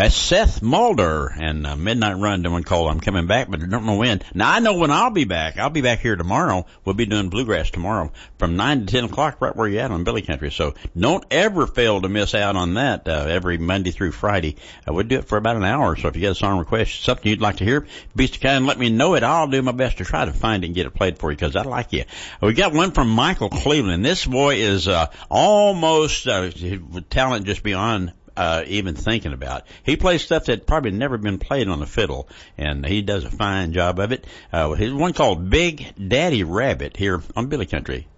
That's Seth Mulder and Midnight Run doing call I'm coming back, but I don't know when. Now, I know when I'll be back. I'll be back here tomorrow. We'll be doing Bluegrass tomorrow from 9 to 10 o'clock right where you're at on Billy Country. So don't ever fail to miss out on that every Monday through Friday. We'll do it for about an hour. So if you get a song request, something you'd like to hear, be so kind and let me know it. I'll do my best to try to find it and get it played for you because I like you. We got one from Michael Cleveland. This boy is almost talent just beyond even thinking about. He plays stuff that probably never been played on the fiddle, and he does a fine job of it. Here's one called Big Daddy Rabbit here on Billy Country.